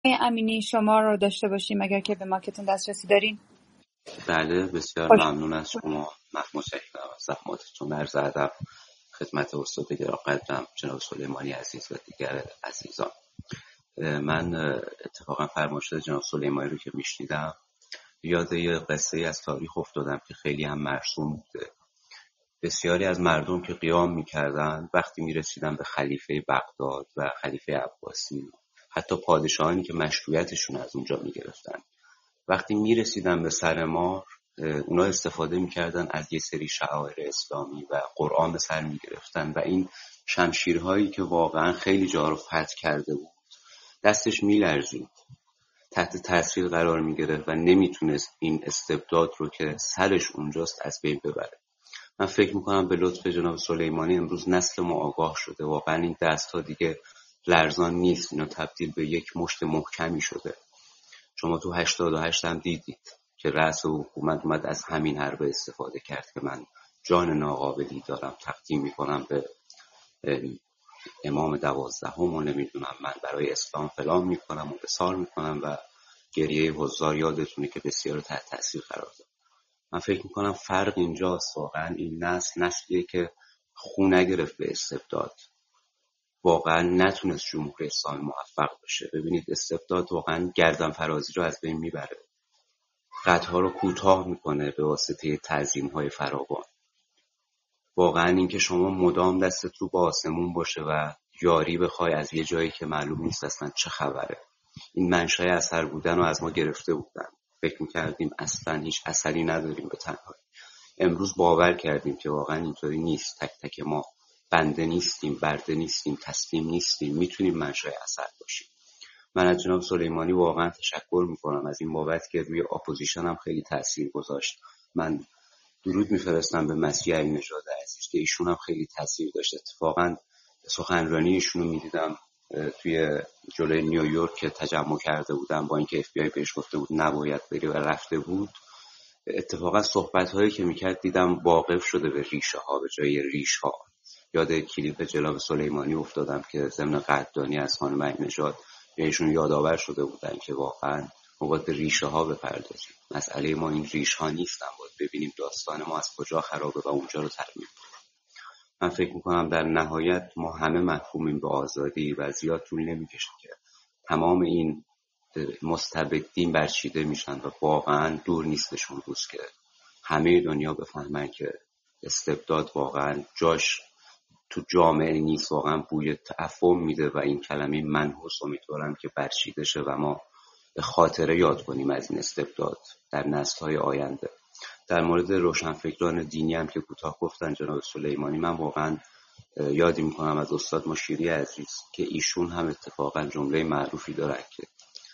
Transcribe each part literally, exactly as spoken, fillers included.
امینی شما رو داشته باشیم اگر که به ماکتون دسترسی دارین. بله بسیار خوش. ممنون از شما. من متشکرم از زحماتتون. عرض ادب خدمت استاد گراقدرم جناب سلیمانی عزیز و دیگر عزیزان. من اتفاقا فرمایشات جناب سلیمانی رو که میشنیدم یاد یه قصه از تاریخ افتادم که خیلی هم مرسوم بوده. بسیاری از مردم که قیام میکردن وقتی میرسیدن به خلیفه بغداد و خلیفه عباسی، حتی پادشاهانی که مشروعیتشون از اونجا میگرفتن، وقتی میرسیدن به سر مار اونا استفاده میکردن از یه سری شعائر اسلامی و قرآن به سر میگرفتن و این شمشیرهایی که واقعا خیلی جا رو فتح کرده بود دستش میلرزید، تحت تاثیر قرار میگرفت و نمیتونست این استبداد رو که سرش اونجاست از بین ببره. من فکر میکنم به لطف جناب سلیمانی امروز نسل ما آگاه شده، واقعا این دست ها دیگه لرزان نیست، اینا تبدیل به یک مشت محکمی شده. شما تو هشتاد و هشت هم دیدید که رئیس حکومت اومد از همین حربه استفاده کرد که من جان ناقابلی دارم تقدیم میکنم به امام دوازدهم و نمیدونم من برای اسلام فلان میکنم و بسار میکنم و گریه حضار یادتونه که بسیار تحت تاثیر قرار داد. من فکر میکنم فرق اینجاست، واقعا این نسل نسلیه که خو نگرفت به استبداد، واقعا نتونست جمهوری اسلامی موفق بشه. ببینید استبداد واقعا گردن فرازی رو از بین میبره، قدها رو کوتاه میکنه به واسطه تعظیم‌های فراوان. واقعا اینکه شما مدام دستت رو با آسمون باشه و یاری بخوای از یه جایی که معلوم نیست اصلا چه خبره، این منشأ اثر بودن رو از ما گرفته بودن. فکر میکردیم اصلا هیچ اثری نداریم به تنهایی. امروز باور کردیم که واقعا اینطوری نیست، تک تک ما بنده نیستیم، برده نیستیم، تسلیم نیستیم، میتونیم منشأ اثر باشیم. من از جناب سلیمانی واقعا تشکر میکنم از این بابت که روی اپوزیشن هم خیلی تاثیر گذاشت. من درود میفرستم به مسیح علی‌نژاد عزیز که ایشون هم خیلی تاثیر داشت. اتفاقا سخنرانی ایشون رو میدیدم توی جلوی نیویورک که تجمع کرده بودن، با اینکه اف بی آی بهش گفته بود نباید بری و رفته بود. اتفاقا صحبت هایی که میکرد دیدم واقف شده به ریشه ها به جای ریش ها. یاد کلیپ جناب سلیمانی افتادم که ضمن قدردانی از خانم علی‌نژاد ایشون یادآور شده بودن که واقعا ما باید به ریشه ها بپردازیم. مسئله ما این ریش ها نیستن، باید ببینیم داستان ما از کجا خرابه و اونجا رو ترمیم کنیم. من فکر میکنم در نهایت ما همه محکومیم به آزادی و زیاد طول نمیکشه که تمام این مستبدین برچیده میشن و واقعا دور نیستشون روز که همه دنیا بفهمن که استبداد واقعا جاش تو جامعه نیست، واقعا بوی تعفن میده و این کلمه منحوس امیدوارم که برچیده شه و ما به خاطره یاد کنیم از این استبداد در نسل‌های آینده. در مورد روشنفکران دینی هم که کوتاه گفتن جناب سلیمانی، من واقعا یادی میکنم از استاد مشیری عزیز که ایشون هم اتفاقا جمله معروفی دارن که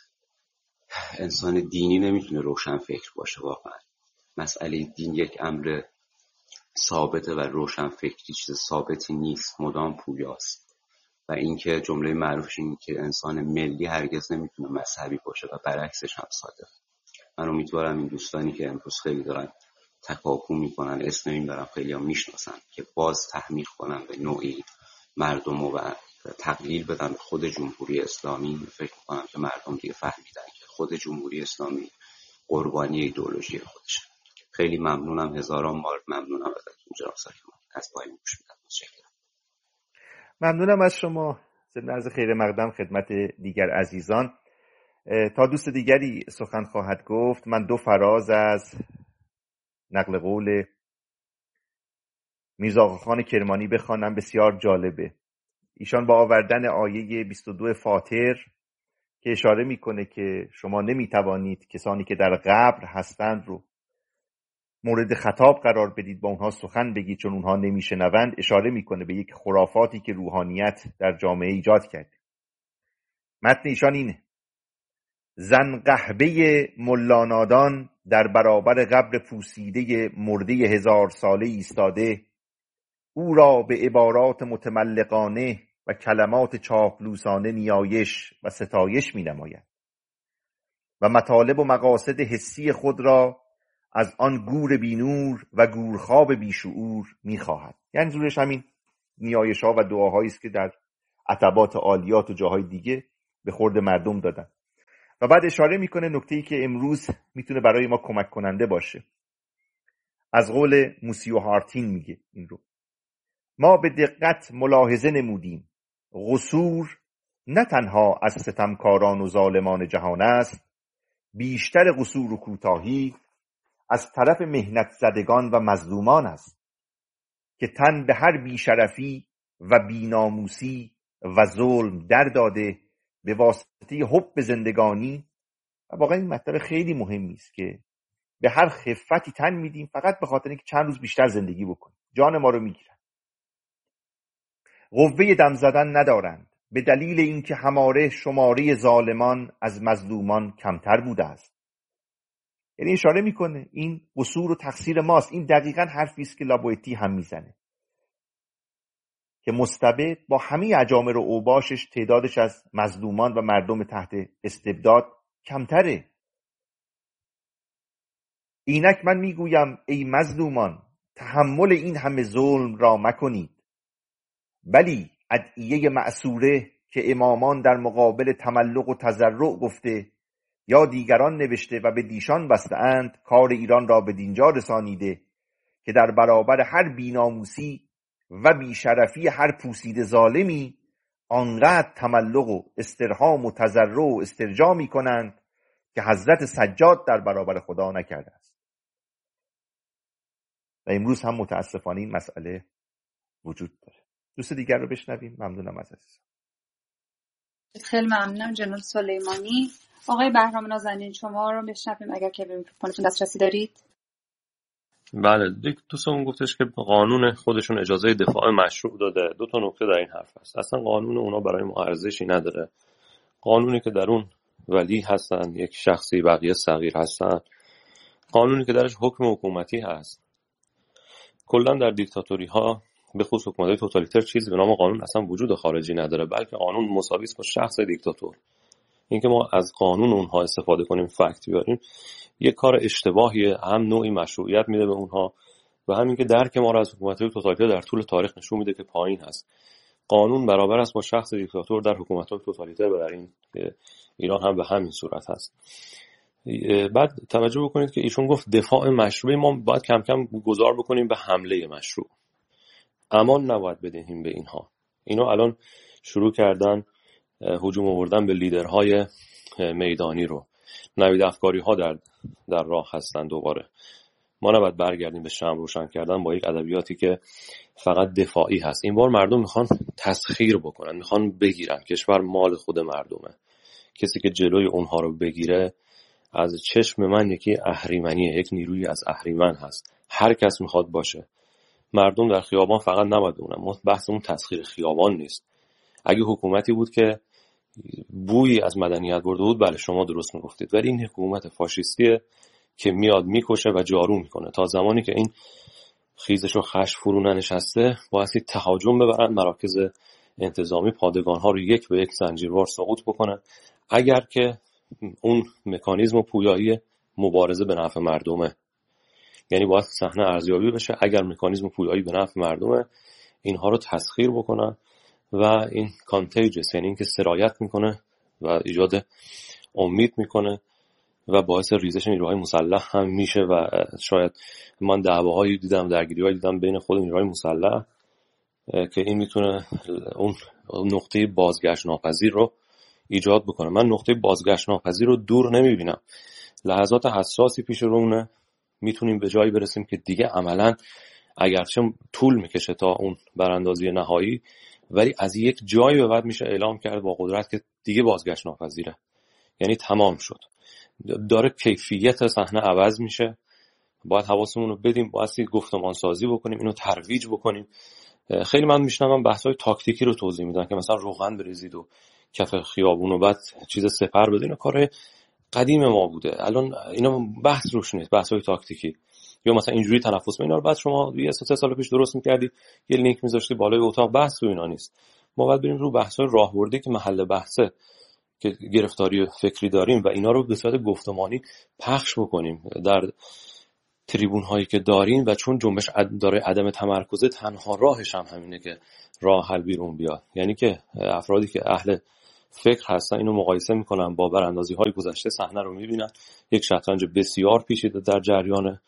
انسان دینی نمیتونه روشنفکر باشه. واقعا مسئله دین یک امر ثابته و روشنفکری چیز ثابتی نیست، مدام پویاست. و اینکه جمله معروفش این که انسان ملی هرگز نمیتونه مذهبی باشه و برعکسش هم صادقه. من امیدوارم این دوستانی که امروز خیلی دارن تکاپو میکنن، اسم این برام خیلی هم میشناسن، که باز تحمیق کنن به نوعی مردم و تقلیل بدن به خود جمهوری اسلامی. فکر میکنم که مردم دیگه فهمیدن که خود جمهوری اسلامی قربانی ایدئولوژی خودشه. خیلی ممنونم، هزاران بار ممنونم ازتون جناب سلیمانی. از پای گوش میدم. متشکرم. ممنونم از شما. ضمن عرض خیر مقدم خدمت دیگر عزیزان. تا دوست دیگری سخن خواهد گفت، من دو فراز از نقل قول میرزا آقاخان کرمانی بخوانم، بسیار جالبه. ایشان با آوردن آیه بیست و دو فاطر که اشاره میکنه که شما نمیتوانید کسانی که در قبر هستند رو مورد خطاب قرار بدید، با اونها سخن بگید چون اونها نمیشنوند، اشاره میکنه به یک خرافاتی که روحانیت در جامعه ایجاد کرد. متن ایشان اینه: زن قحبه ملانادان در برابر قبر پوسیده مرده هزار ساله ایستاده، او را به عبارات متملقانه و کلمات چاپلوسانه نیایش و ستایش می نماید و مطالب و مقاصد حسی خود را از آن گور بینور و گورخواب بیشعور می خواهد. یعنی زورش همین نیایش ها و دعاهایی است که در عتبات عالیات و جاهای دیگه به خورد مردم دادن. و بعد اشاره میکنه نکته‌ای که امروز میتونه برای ما کمک کننده باشه. از قول موسیو هارتین میگه این رو: ما به دقت ملاحظه نمودیم قصور نه تنها از ستمکاران و ظالمان جهان است، بیشتر قصور و کوتاهی از طرف مهنت زدگان و مظلومان است که تن به هر بیشرفی و بیناموسی و ظلم در داده به واسطه حب زندگانی. و واقعا این مطلب خیلی مهمی است که به هر خفتی تن میدیم فقط به خاطر اینکه چند روز بیشتر زندگی بکنیم، جان ما رو میگیرن. قوه دم زدن ندارند به دلیل اینکه هماره شماره ظالمان از مظلومان کمتر بوده است. یعنی اشاره میکنه این قصور و تقصیر ماست. این دقیقاً حرفی است که لابوئتی هم میزنه که مستبد با همه اجامر و اوباشش تعدادش از مظلومان و مردم تحت استبداد کمتره. اینک من میگویم ای مظلومان تحمل این همه ظلم را مکنید، بلی ادعیه معصوره که امامان در مقابل تملق و تضرع گفته یا دیگران نوشته و به دیشان بسته‌اند کار ایران را به دینجا رسانیده که در برابر هر بیناموسی و بیشرفی هر پوسیده ظالمی آنقدر تملق و استرهام و تضرع و استرجاع می کنند که حضرت سجاد در برابر خدا نکرده است. و امروز هم متاسفانه این مسئله وجود داره. دوست دیگر رو بشنویم. ممنونم از عزیزم. خیلی ممنونم جناب سلیمانی. آقای بهرام نازنین شما رو بشنویم اگر که به میکروفونتون دسترسی دارید. بله، دوستمون گفتش که قانون خودشون اجازه دفاع مشروع داده. دو تا نکته در این حرف هست. اصلا قانون اونا برای ما ارزشی نداره. قانونی که در اون ولی هستن یک شخصی، بقیه صغیر هستن، قانونی که درش حکم حکومتی هست. کلا در دیکتاتوری ها به خصوص حکومت‌های توتالیتر چیزی به نام قانون اصلا وجود خارجی نداره، بلکه قانون مساوی است با شخص دیکتاتور. اینکه ما از قانون اونها استفاده کنیم، فکت بیاریم، یک کار اشتباهیه، هم نوعی مشروعیت میده به اونها و همین که درک ما را از حکومت‌های توتالیتر در طول تاریخ نشون میده که پایین هست. قانون برابر است با شخص دیکتاتور در حکومت‌های توتالیتر و در این ایران هم به همین صورت هست. بعد توجه بکنید که ایشون گفت دفاع مشروع، ما باید کم کم گذار بکنیم به حمله مشروع. امان نباید بدهیم به اینها. اینا الان شروع کردن هجوم آوردن به لیدرهای میدانی رو. نوید افکاری ها در در راه هستن دوباره. ما نباید برگردیم به شمع روشن کردن با یک ادبیاتی که فقط دفاعی هست. این بار مردم میخوان تسخیر بکنن، میخوان بگیرن. کشور مال خود مردمه. کسی که جلوی اونها رو بگیره از چشم من یکی اهریمنیه، یک نیروی از اهریمن هست. هر کس میخواد باشه. مردم در خیابان فقط نباید بمونن. ما بحثمون تسخیر خیابان نیست. اگه حکومتی بود که بویی از مدنیت برده بود، بله شما درست میگفتید، ولی این حکومت فاشیستیه که میاد میکشه و جارو میکنه. تا زمانی که این خیزش و خشم فرو ننشسته بایستی تهاجم ببرن، مراکز انتظامی پادگان‌ها رو یک به یک زنجیروار سقوط بکنن، اگر که اون مکانیزم و پویایی مبارزه به نفع مردمه. یعنی باید صحنه ارزیابی بشه، اگر مکانیزم پویایی به نفع مردمه اینها رو تسخیر بکنن و این کانتیجس، یعنی این که سرایت میکنه و ایجاد امید میکنه و باعث ریزش نیروهای مسلح هم میشه. و شاید من دعواهایی دیدم، درگیری‌هایی دیدم بین خود نیروهای مسلح که این میتونه اون نقطه بازگشت ناپذیر رو ایجاد بکنه. من نقطه بازگشت ناپذیر رو دور نمیبینم. لحظات حساسی پیش رومونه، میتونیم به جایی برسیم که دیگه عملاً اگرچه طول میکشه تا اون براندازی نهایی، ولی از یک جایی به بعد میشه اعلام کرد با قدرت که دیگه بازگشت ناپذیره. یعنی تمام شد. داره کیفیت صحنه عوض میشه. باید حواسمون رو بدیم، باید گفتمان سازی بکنیم، اینو ترویج بکنیم. خیلی من میشنوم بحث‌های تاکتیکی رو توضیح میدن که مثلا روغن بریزید و کف خیابون و بعد چیز سپر بدین. کار قدیم ما بوده. الان اینا بحث روش نیست، بحث‌های تاکتیکی. یا مثلا اینجوری تنفس اینا رو بعد شما یه سه سال پیش درست می‌کردی، یه لینک می‌ذاشتی بالای اتاق، بحث و اینا نیست. ما باید بریم رو بحث‌های راهبردی که محل بحثه، که گرفتاری فکری داریم و اینا رو به صورت گفتمانی پخش بکنیم در تریبون هایی که داریم. و چون جنبش داره عدم تمرکزه، تنها راهش هم همینه که راه حل بیرون بیاد. یعنی که افرادی که اهل فکر هستن اینو مقایسه میکنن با براندازی های گذشته، صحنه رو میبینن یک شطرنج بسیار پیچیده در جریانه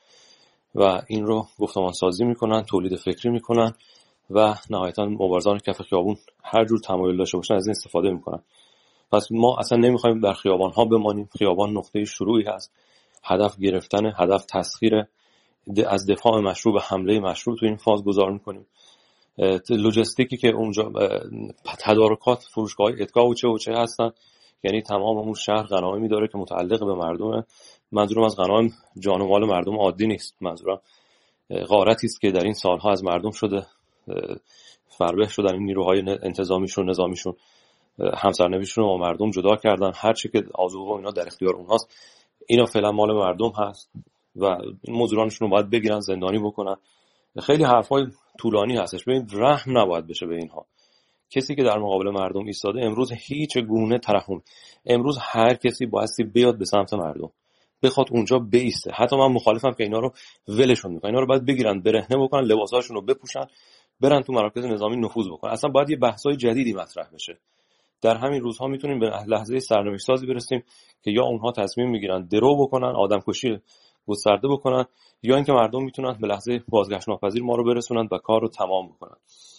و این رو گفتمان سازی میکنن، تولید فکری میکنن و نهایتا مبارزان کف خیابون هر جور تمایل داشته باشن از این استفاده میکنن. پس ما اصلا نمیخوایم در خیابان ها بمانیم. خیابان نقطه شروعی هست، هدف گرفتن، هدف تسخیر، از دفاع مشروع به حمله مشروع تو این فاز گذار میکنیم. لوجستیکی که اونجا تدارکات فروشگاه ادگاه و چه و چه هستن، یعنی تمام اون شهر غنایمی داره که متعلق به مردم. منظورم از غنایم جان و مال مردم عادی نیست، منظورم غارتی است که در این سالها از مردم شده، فربه شدن این نیروهای انتظامیشون نظامیشون همسرنوشتشون رو با مردم جدا کردن، هر چی که آذوقه و اینا در اختیار اونهاست اینا فعلا مال مردم هست و این مزدورانشون رو باید بگیرن زندانی بکنن. خیلی حرفای طولانی هستش. ببین رحم نباید بشه به اینها. کسی که در مقابل مردم ایستاده امروز هیچ گونه ترحم، امروز هر کسی بایستی بیاد به سمت مردم، بخواد اونجا بیسته. حتی من مخالفم که اینا رو ولشون میکنن، اینا رو باید بگیرن برهنه بکنن، لباساشون رو بپوشن، برن تو مراکز نظامی نفوذ بکنن. اصلا باید یه بحثای جدیدی مطرح بشه. در همین روزها میتونیم به لحظه سرنوشت سازی برسیم که یا اونها تصمیم میگیرن درو بکنن، آدم کشی گسترده بکنن، یا اینکه مردم میتونن به لحظه بازگشت ناپذیر ما رو برسونن و کار رو تمام بکنن.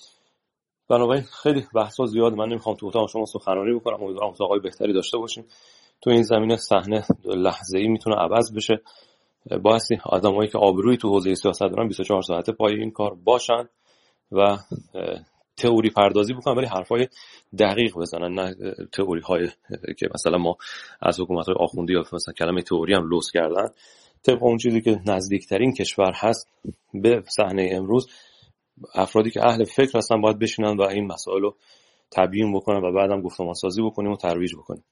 بنابراین خیلی بحثا زیاد، من نمیخوام تو اتاق شما سخنرانی بکنم، امیدوارم اتاقای بهتری داشته باشیم. تو این زمینه صحنه لحظه‌ای میتونه عوض بشه. بایستی آدمایی که آبرویی تو حوزه سیاست دارن بیست و چهار ساعته پای این کار باشن و تئوری پردازی بکنن، ولی حرفای دقیق بزنن، نه تئوری های که مثلا ما از حکومت‌های آخوندی یا مثلا کلمه تئوری هم لوس کردن. طبق اون چیزی که نزدیکترین کشور هست به صحنه امروز، افرادی که اهل فکر هستن باید بشینن و این مسائل رو تبیین بکنن و بعدم گفتمان سازی بکنیم و ترویج بکنیم.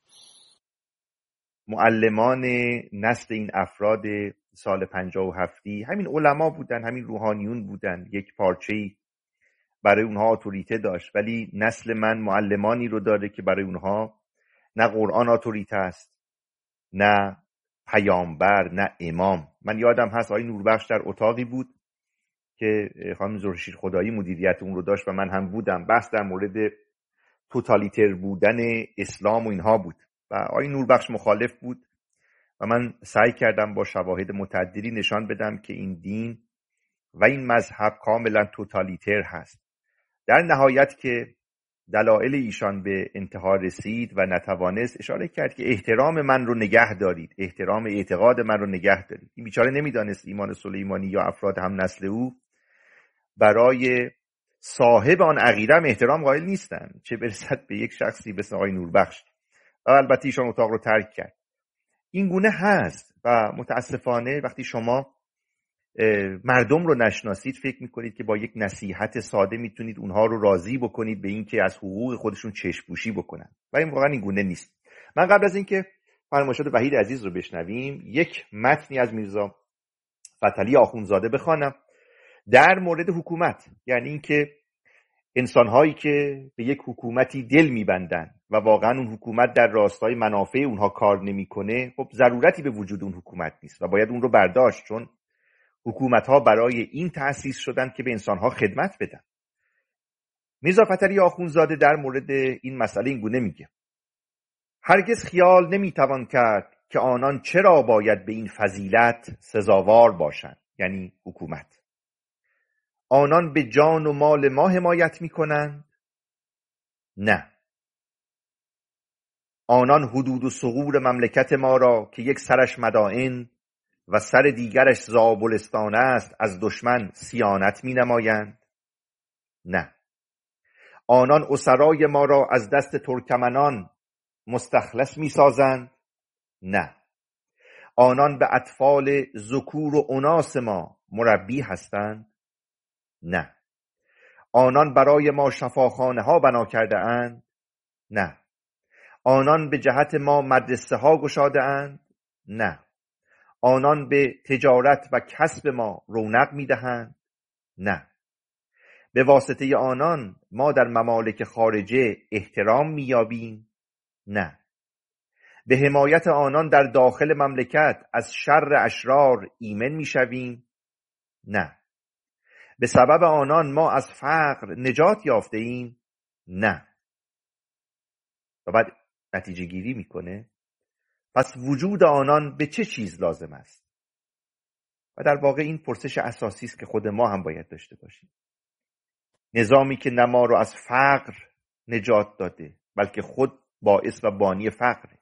معلمان نسل این افراد سال پنجاه و هفتی همین علما بودن، همین روحانیون بودن، یک پارچه‌ای برای اونها اتوریته داشت. ولی نسل من معلمانی رو داره که برای اونها نه قرآن اتوریته است، نه پیامبر، نه امام. من یادم هست آقای نوربخش در اتاقی بود که خانم زهرشیر خدایی مدیریت اون رو داشت و من هم بودم. بحث در مورد توتالیتر بودن اسلام و اینها بود و آقای نوربخش مخالف بود و من سعی کردم با شواهد متعددی نشان بدم که این دین و این مذهب کاملا توتالیتر هست. در نهایت که دلایل ایشان به انتها رسید و نتوانست، اشاره کرد که احترام من رو نگه دارید، احترام اعتقاد من رو نگه دارید. این بیچاره نمیدانست ایمان سلیمانی یا افراد هم نسل او برای صاحب آن عقیده هم احترام قائل نیستن، چه برسد به یک شخصی مثل آقای نوربخش. و البته ایشان اتاق رو ترک کرد. این گونه هست و متاسفانه وقتی شما مردم رو نشناسید فکر میکنید که با یک نصیحت ساده میتونید اونها رو راضی بکنید به این که از حقوق خودشون چشم‌پوشی بکنن و این واقعا این گونه نیست. من قبل از اینکه فرمایشات وحید عزیز رو بشنویم یک متنی از میرزا فتحعلی آخوندزاده بخوانم در مورد حکومت، یعنی اینکه انسان‌هایی که به یک حکومتی دل می‌بندن و واقعا اون حکومت در راستای منافع اونها کار نمی‌کنه، خب ضرورتی به وجود اون حکومت نیست و باید اون رو برداشت، چون حکومت‌ها برای این تأسیس شدن که به انسان‌ها خدمت بدن. میرزا فتحعلی آخوندزاده در مورد این مسئله این گونه میگه: هرگز خیال نمی‌توان کرد که آنان چرا باید به این فضیلت سزاوار باشند، یعنی حکومت. آنان به جان و مال ما حمایت می‌کنند؟ نه. آنان حدود و ثغور مملکت ما را که یک سرش مدائن و سر دیگرش زابلستان است از دشمن صیانت می‌نمایند؟ نه. آنان اسرای ما را از دست ترکمنان مستخلص می‌سازند؟ نه. آنان به اطفال ذکور و اناث ما مربی هستند؟ نه. آنان برای ما شفاخانه ها بنا کرده اند؟ نه. آنان به جهت ما مدرسه ها گشاده اند؟ نه. آنان به تجارت و کسب ما رونق می دهند؟ نه. به واسطه آنان ما در ممالک خارجه احترام می یابیم؟ نه. به حمایت آنان در داخل مملکت از شر اشرار ایمن می شویم؟ نه. به سبب آنان ما از فقر نجات یافته ایم؟ نه. و بعد نتیجه گیری میکنه، پس وجود آنان به چه چیز لازم است؟ و در واقع این پرسش اساسی است که خود ما هم باید داشته باشیم. نظامی که نه ما رو از فقر نجات داده بلکه خود باعث و بانی فقره،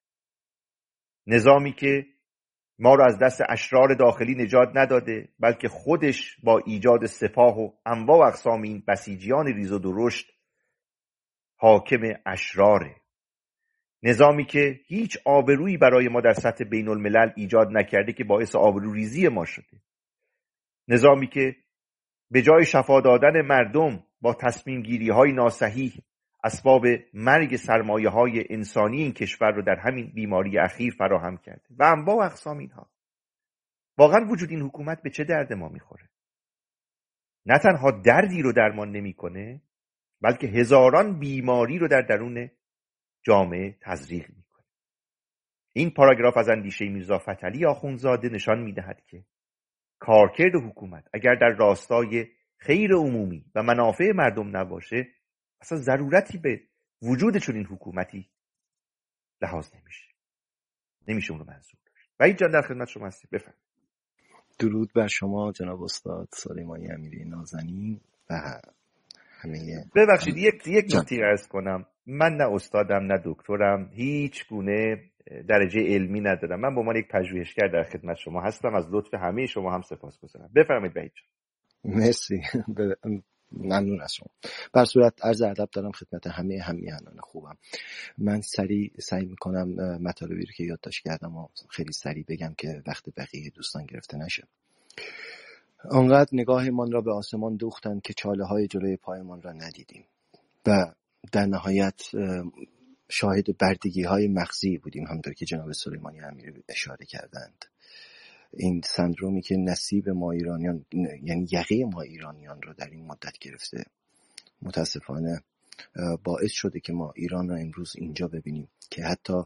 نظامی که ما رو از دست اشرار داخلی نجات نداده بلکه خودش با ایجاد سپاه و انواع و اقسام این بسیجیان ریز و درشت حاکم اشراره، نظامی که هیچ آبرویی برای ما در سطح بین الملل ایجاد نکرده که باعث آبروریزی ما شده، نظامی که به جای شفا دادن مردم با تصمیم گیری های ناصحیح اسباب مرگ سرمایه های انسانی این کشور رو در همین بیماری اخیر فراهم کرده و انواع و اقسام اینها. واقعا وجود این حکومت به چه درد ما میخوره؟ نه تنها دردی رو درمان نمیکنه بلکه هزاران بیماری رو در درون جامعه تزریق میکنه. این پاراگراف از اندیشه میرزا فتحعلی آخوندزاده نشان میدهد که کارکرد حکومت اگر در راستای خیر عمومی و منافع مردم نباشه، اصلا ضرورتی به وجود چون این حکومتی لحاظ نمیشه نمیشه اون رو منظور داشت. و این جان در خدمت شما هستیم. بفرمایید. درود بر شما جناب استاد سلیمانی امیری نازنین و همه. ببخشید یک یک نکته عرض کنم، من نه استادم نه دکترم، هیچ گونه درجه علمی ندارم. من به عنوان یک پژوهشگر در خدمت شما هستم. از لطف همه شما هم سپاسگزارم. بفرمایید وحید جان. مرسی، ممنون از شما. بر صورت عرض ادب دارم خدمت همه همیهنان خوبم. من سریع سعی میکنم مطالبی رو که یادداشت کردم و خیلی سریع بگم که وقت بقیه دوستان گرفته نشه. آنقدر نگاهمان را به آسمان دوختند که چاله های جلوی پایمان را ندیدیم و در نهایت شاهد بردگی های مغزی بودیم، همونطور که جناب سلیمانی امیری اشاره کردند. این سندرومی که نصیب ما ایرانیان، یعنی یقه ما ایرانیان رو در این مدت گرفته، متاسفانه باعث شده که ما ایران را امروز اینجا ببینیم که حتی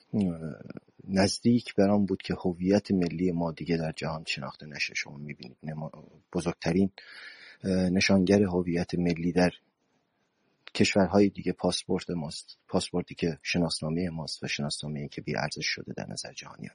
نزدیک برام بود که هویت ملی ما دیگه در جهان شناخته نشه. شما میبینید بزرگترین نشانگر هویت ملی در کشورهای دیگه پاسپورت ماست، پاسپورتی که شناسنامه ماست و شناسنامه‌ای که بی ارزش شده در نظر جهانیان.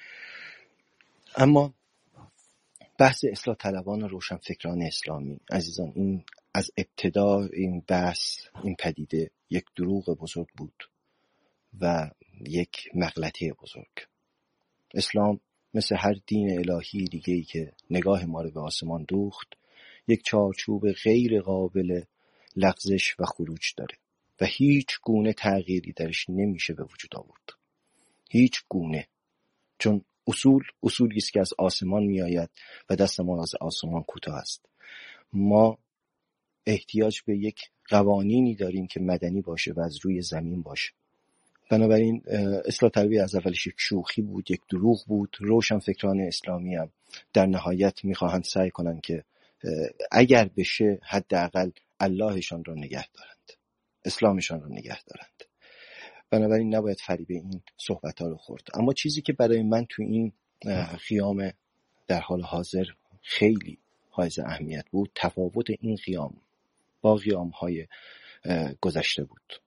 اما بحث اصلاح طلبان و روشنفکران اسلامی، عزیزان، این از ابتدا این بحث، این پدیده یک دروغ بزرگ بود و یک مغلطه بزرگ. اسلام مثل هر دین الهی دیگه‌ای که نگاه ما رو به آسمان دوخت، یک چارچوب غیر قابل لغزش و خروج داره و هیچ گونه تغییری درش نمیشه به وجود آورد. هیچ گونه. چون اصول اصولی است که از آسمان می آید و دست ما از آسمان کوتاه است. ما احتیاج به یک قوانینی داریم که مدنی باشه و از روی زمین باشه. بنابراین اصلاح طلبی از اولش یک شوخی بود، یک دروغ بود. روشنفکران اسلامی هم در نهایت میخواهند سعی کنند که اگر بشه حداقل اللهشان را نگه دارند، اسلامشان را نگه دارند. بنابراین نباید فریب این صحبت ها رو خورد. اما چیزی که برای من تو این قیام در حال حاضر خیلی حائز اهمیت بود، تفاوت این قیام با قیام های گذشته بود.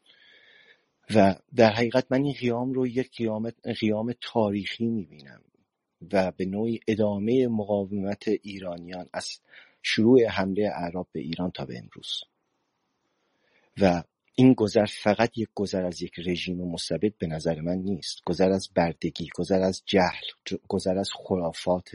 و در حقیقت من این قیام رو یک قیام قیام تاریخی میبینم و به نوعی ادامه مقاومت ایرانیان از شروع حمله اعراب به ایران تا به امروز. و این گذر فقط یک گذر از یک رژیم مستبد به نظر من نیست، گذر از بردگی، گذر از جهل، گذر از خرافات.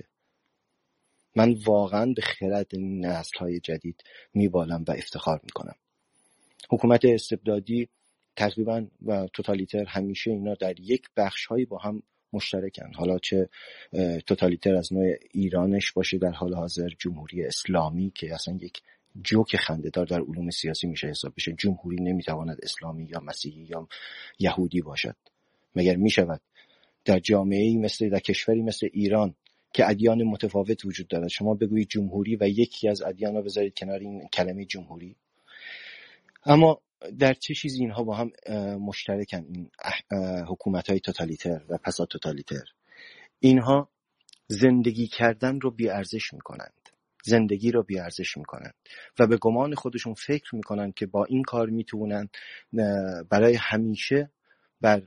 من واقعا به خرد نسل‌های جدید میبالم و افتخار میکنم. حکومت استبدادی تقریبا و توتالیتر همیشه اینا در یک بخش‌هایی با هم مشترکن، حالا چه توتالیتر از نوع ایرانش باشه در حال حاضر، جمهوری اسلامی که اصلا یک جوک خنده‌دار در علوم سیاسی میشه حساب بشه. جمهوری نمیتواند اسلامی یا مسیحی یا یهودی باشد. مگر میشود در جامعه‌ای مثل در کشوری مثل ایران که ادیان متفاوت وجود دارد شما بگویید جمهوری و یکی از ادیان رو بذارید کنار این کلمه جمهوری؟ اما در چه چیزی اینها با هم مشترکن، این حکومت‌های توتالیتر و پسا توتالیتر؟ اینها زندگی کردن رو بی ارزش میکنند، زندگی رو بی ارزش میکنند و به گمان خودشون فکر میکنند که با این کار میتونن برای همیشه بر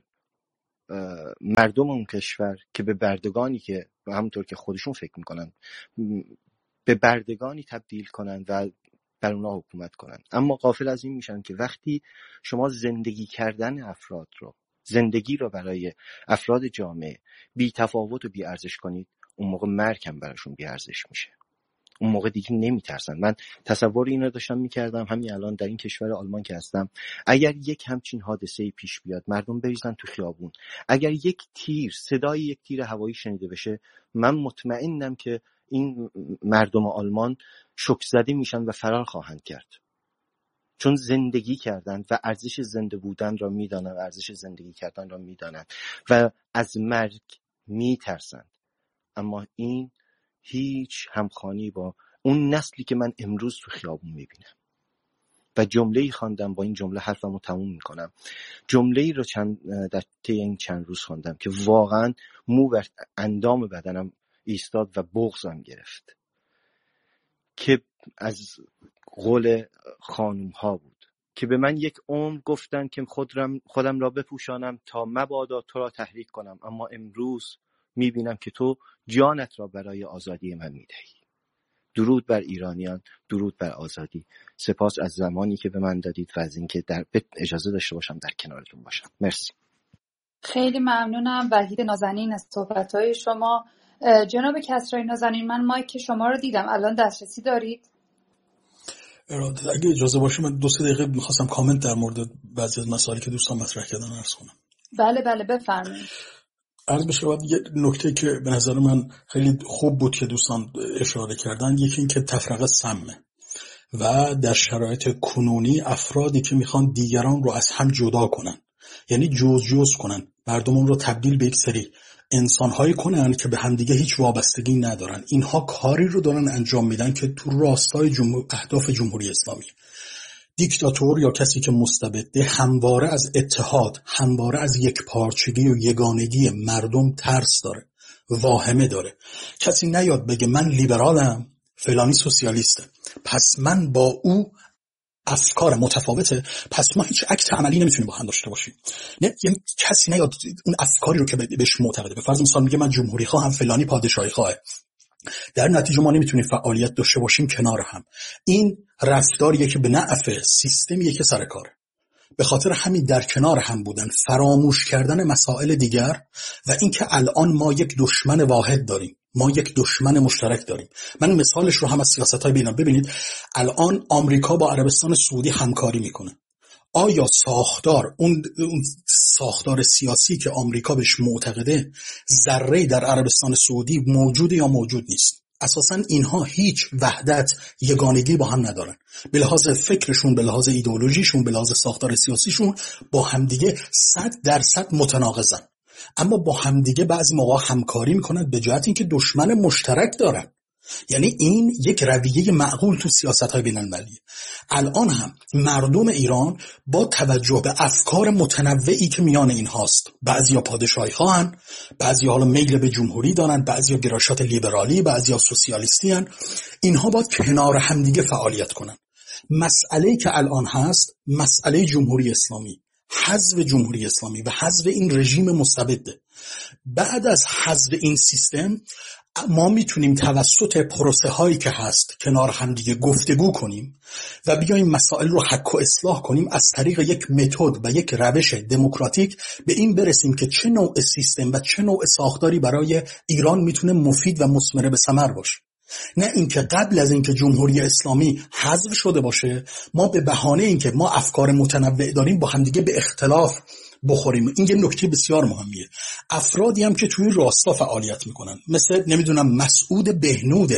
مردم اون کشور که به بردگانی که همونطور که خودشون فکر میکنن به بردگانی تبدیل کنن و بر اونا حکومت کنن. اما غافل از این میشن که وقتی شما زندگی کردن افراد رو، زندگی رو برای افراد جامعه بی تفاوت و بی ارزش کنید، اون موقع مرگ هم براشون بی ارزش میشه. اون موقع دیگه نمیترسن. من تصور این رو داشتم میکردم همین الان در این کشور آلمان که هستم، اگر یک همچین حادثه پیش بیاد، مردم بریزن تو خیابون، اگر یک تیر، صدای یک تیر هوایی شنیده بشه، من مطمئنم که این مردم آلمان شوک زده میشن و فرار خواهند کرد، چون زندگی کردن و ارزش زنده بودن را میدانن، ارزش زندگی کردن را میدانن و از مرگ میترسن. اما این هیچ همخوانی با اون نسلی که من امروز تو خیابون میبینم. و جمله‌ای خواندم، با این جمله حرفمو تموم میکنم. جمله‌ای رو چند در طی این چند روز خواندم که واقعا مو بر اندام بدنم ایستاد و بغضم گرفت، که از قول خانوم ها بود که به من یک عمر گفتن که خودم خودم را بپوشانم تا مبادا تو را تحریک کنم، اما امروز میبینم که تو جانت را برای آزادی من میدهی. درود بر ایرانیان، درود بر آزادی. سپاس از زمانی که به من دادید و از اینکه در اجازه داشته باشم در کنارتون باشم. مرسی. خیلی ممنونم وحید نازنین از صحبت‌های شما. جناب کسرایی نازنین، من مایک شما رو دیدم، الان دسترسی دارید؟ اگه اجازه باشه من دو سه دقیقه می‌خواستم کامنت در مورد بعضی از مسائلی که دوستان مطرح کردن عرض کنم. بله بله بفرمایید. عرض بشه بعد یه نکته که به نظر من خیلی خوب بود که دوستان اشاره کردن، یکی این که تفرقه سمه و در شرایط کنونی افرادی که میخوان دیگران رو از هم جدا کنن، یعنی جز جز کنن، مردمون رو تبدیل به یک سری انسان‌هایی کنن که به همدیگه هیچ وابستگی ندارن، اینها کاری رو دارن انجام میدن که تو راستای جمهور... اهداف جمهوری اسلامی. دیکتاتور یا کسی که مستبده همواره از اتحاد، همواره از یکپارچگی و یگانگی مردم ترس داره، واهمه داره. کسی نیاد بگه من لیبرالم، فلانی سوسیالیسته، پس من با او افکار متفاوته، پس ما هیچ عکس عملی نمیتونیم با هم داشته باشیم. نه، یعنی کسی نیاد اون افکاری رو که بهش معتقده، به فرض مثال میگه من جمهوری خواهم، فلانی پادشاهی خواهه، در نتیجه ما نمیتونیم فعالیت داشته باشیم کنار هم. این رفتاریه که به نفع سیستمیه که سر کاره. به خاطر همین در کنار هم بودن، فراموش کردن مسائل دیگر و اینکه الان ما یک دشمن واحد داریم، ما یک دشمن مشترک داریم. من مثالش رو هم از سیاست‌های بین‌المللی ببینید، الان آمریکا با عربستان سعودی همکاری میکنه. آیا ساختار اون, اون ساختار سیاسی که آمریکا بهش معتقده ذره در عربستان سعودی موجوده یا موجود نیست؟ اساساً اینها هیچ وحدت، یگانگی با هم ندارن. به لحاظ فکرشون، به لحاظ ایدئولوژیشون، به لحاظ ساختار سیاسیشون با همدیگه صد درصد متناقضن. اما با همدیگه بعضی موقع همکاری میکنن به جهت اینکه دشمن مشترک دارن. یعنی این یک رویه معقول تو سیاست‌های بین‌المللی. الان هم مردم ایران با توجه به افکار متنوعی که میان این هاست، بعضیا پادشاهی خواهن، بعضیا حالا میل به جمهوری دارن، بعضیا گرایشات لیبرالی، بعضیا سوسیالیستی هن، اینها باید کنار همدیگه فعالیت کنن. مسئله‌ای که الان هست مسئله جمهوری اسلامی، حذف جمهوری اسلامی و حذف این رژیم مستبد. بعد از حذف این سیستم ما میتونیم توسط پروسه هایی که هست کنار هم دیگه گفتگو کنیم و بیایم مسائل رو حک و اصلاح کنیم، از طریق یک متد و یک روش دموکراتیک به این برسیم که چه نوع سیستم و چه نوع ساختاری برای ایران میتونه مفید و مثمر به ثمر باشه. نه اینکه قبل از اینکه جمهوری اسلامی حذف شده باشه ما به بهانه اینکه ما افکار متنوع داریم با همدیگه به اختلاف بخوریم. این یه نکته بسیار مهمیه. افرادی هم که توی راستا فعالیت میکنن، مثل نمیدونم مسعود بهنود،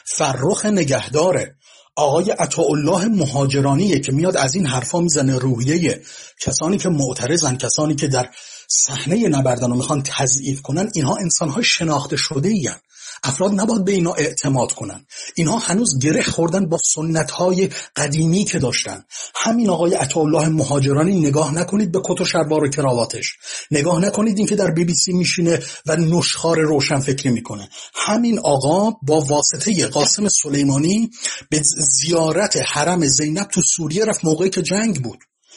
فرخ نگهداره، آقای عطاالله مهاجرانیه که میاد از این حرفا میزنه، روحیه کسانی که معترضن، کسانی که در صحنه نبردن و میخوان تضعیف کنن، اینها انسانهای شناخته شده ای هن. افراد نباید به اینا اعتماد کنن. اینها هنوز گره خوردن با سنت‌های قدیمی که داشتن. همین آقای عطاالله مهاجرانی نگاه نکنید به کت و شلوار و کراواتش، نگاه نکنید این که در بی بی سی میشینه و نشخوار روشن فکری میکنه. همین آقا با واسطه قاسم سلیمانی به زیارت حرم زینب تو سوریه رفت موقعی که جنگ بود.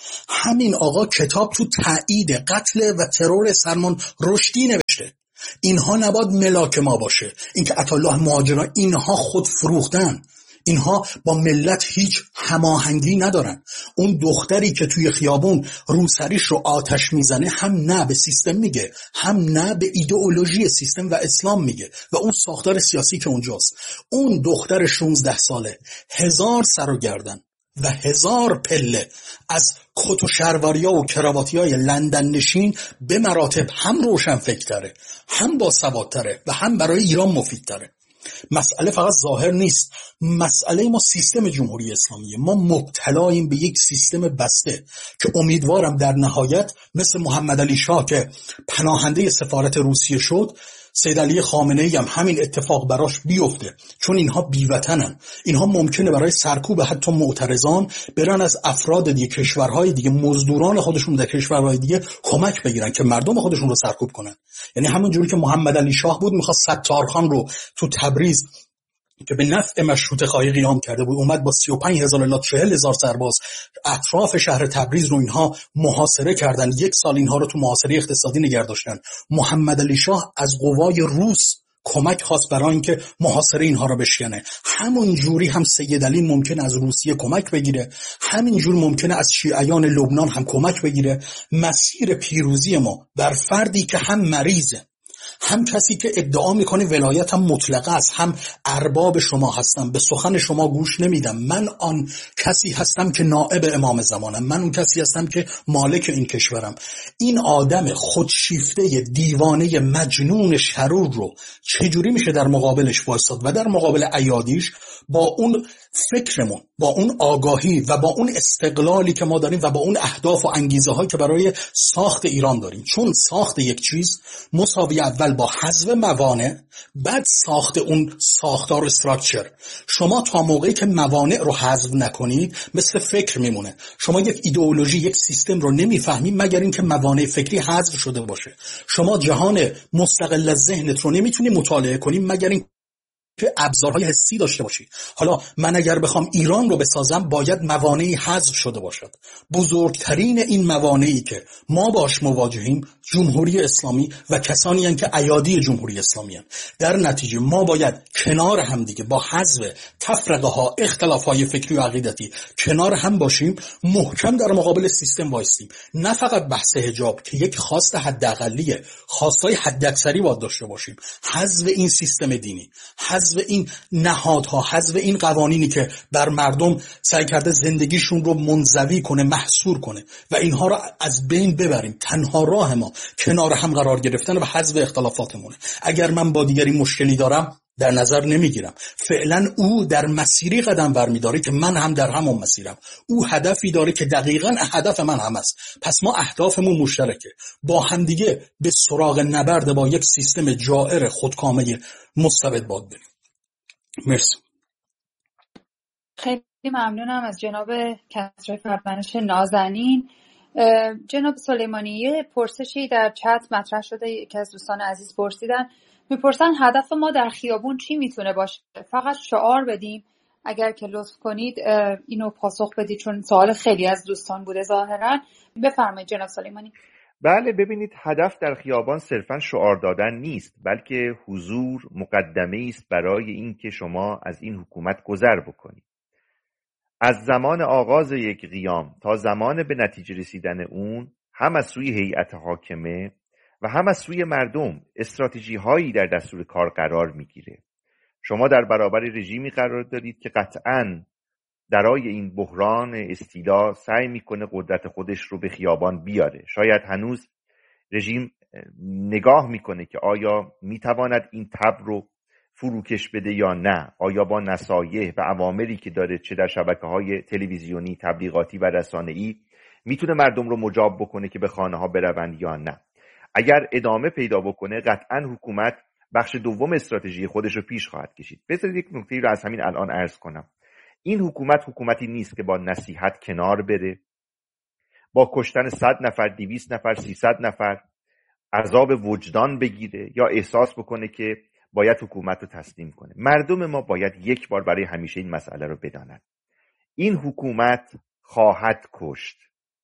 همین آقا کتاب تو تایید قتل و ترور سلمان رشدی نوشته. اینها نباید ملاک ما باشه. اینکه عطاالله مهاجران اینها خود فروختن، اینها با ملت هیچ هماهنگی ندارن. اون دختری که توی خیابون روسریش رو آتش میزنه هم نه به سیستم میگه، هم نه به ایدئولوژی سیستم و اسلام میگه و اون ساختار سیاسی که اونجاست. اون دختر شانزده ساله هزار سر و گردن و هزار پله از کت و شرواریا و کراواتیای لندن نشین به مراتب هم روشن فکرتره، هم با سوادتره و هم برای ایران مفیدتره. مسئله فقط ظاهر نیست، مسئله ما سیستم جمهوری اسلامیه. ما مبتلاییم به یک سیستم بسته که امیدوارم در نهایت مثل محمد علی شاه که پناهنده سفارت روسیه شد، سید علی خامنه‌ای هم همین اتفاق براش بیفته، چون اینها بیوطنن. اینها ممکنه برای سرکوب حتی معترضان برن از افراد دیگه کشورهای دیگه، مزدوران خودشون در کشورهای دیگه کمک بگیرن که مردم خودشون رو سرکوب کنن. یعنی همون جوری که محمد علی شاه بود میخواست ستارخان رو تو تبریز که به نفع مشروطه خواهی قیام کرده بود اومد با سی و پنج هزار الی چهل هزار سرباز اطراف شهر تبریز رو اینها محاصره کردن. یک سال اینها رو تو محاصره اقتصادی نگه داشتن. محمد علی شاه از قوای روس کمک خواست برای اینکه محاصره اینها رو بشکنه. همون جوری هم سید علی ممکن از روسیه کمک بگیره، همین جور ممکنه از شیعیان لبنان هم کمک بگیره. مسیر پیروزی ما بر فردی که هم مریضه، هم کسی که ادعا میکنه ولایت هم مطلقه است، هم ارباب شما هستم، به سخن شما گوش نمیدم، من آن کسی هستم که نائب امام زمانم، من اون کسی هستم که مالک این کشورم. این آدم خودشیفته دیوانه مجنون شرور رو چجوری میشه در مقابلش وایساد و در مقابل ایادیش با اون فکرمون، با اون آگاهی و با اون استقلالی که ما داریم و با اون اهداف و انگیزه هایی که برای ساخت ایران داریم. چون ساخت یک چیز مساوی اول با حذف موانع، بعد ساخت اون ساختار استراکچر. شما تا موقعی که موانع رو حذف نکنید مثل فکر میمونه. شما یک ایدئولوژی، یک سیستم رو نمیفهمید مگر اینکه موانع فکری حذف شده باشه. شما جهان مستقل از ذهنت رو نمیتونی مطالعه کنی مگر این که ابزارهای حسی داشته باشی. حالا من اگر بخوام ایران رو بسازم باید موانعی حذف شده باشد. بزرگترین این موانعی که ما باش مواجهیم جمهوری اسلامی و کسانی هستند که ایادی جمهوری اسلامی هستند. در نتیجه ما باید کنار هم دیگه با حذف تفرقه ها، اختلاف های فکری و عقیدتی کنار هم باشیم، محکم در مقابل سیستم وایسیم. نه فقط بحث حجاب که یک خواست حداقلیه، خواستای حداکثری باید داشته باشیم. حذف این سیستم دینی، حذف این نهادها، حذف این قوانینی که بر مردم سعی کرده زندگیشون رو منزوی کنه، محصور کنه و اینها رو از بین ببریم. تنها راه ما کنار هم قرار گرفتن و حذف اختلافاتمونه. اگر من با دیگری مشکلی دارم در نظر نمیگیرم، فعلا او در مسیری قدم برمیداره که من هم در همون مسیرم. او هدفی داره که دقیقاً هدف من هم است. پس ما اهدافمون مشترکه. با هم دیگه به سراغ نبرد با یک سیستم جائر خودکامه مستبد باید بریم. مرسی. خیلی ممنونم از جناب کسری فرمانش نازنین. جناب سلیمانی، یه پرسشی در چت مطرح شده که از دوستان عزیز پرسیدن، میپرسن هدف ما در خیابون چی میتونه باشه؟ فقط شعار بدیم؟ اگر که لطف کنید اینو پاسخ بدید، چون سوال خیلی از دوستان بوده ظاهرا. بفرمایید جناب سلیمانی. بله، ببینید هدف در خیابان صرفا شعار دادن نیست، بلکه حضور مقدمه است برای اینکه شما از این حکومت گذر بکنید. از زمان آغاز یک قیام تا زمان به نتیجه رسیدن اون، هم از سوی هیئت حاکمه و هم از سوی مردم استراتژی هایی در دستور کار قرار میگیره. شما در برابر رژیمی قرار دارید که قطعاً درای این بحران استیلا سعی میکنه قدرت خودش رو به خیابان بیاره. شاید هنوز رژیم نگاه میکنه که آیا میتواند این تب رو فروکش بده یا نه، آیا با نصایح و اوامری که داره چه در شبکه‌های تلویزیونی، تبلیغاتی و رسانه‌ای میتونه مردم رو مجاب بکنه که به خانه‌ها بروند یا نه. اگر ادامه پیدا بکنه قطعاً حکومت بخش دوم استراتژی خودش رو پیش خواهد کشید. بذارید یک نکته رو از همین الان عرض کنم. این حکومت حکومتی نیست که با نصیحت کنار بره، با کشتن صد نفر، دویست نفر، سیصد نفر عذاب وجدان بگیره یا احساس بکنه که باید حکومت رو تسلیم کنه. مردم ما باید یک بار برای همیشه این مسئله رو بدانند. این حکومت خواهد کشت.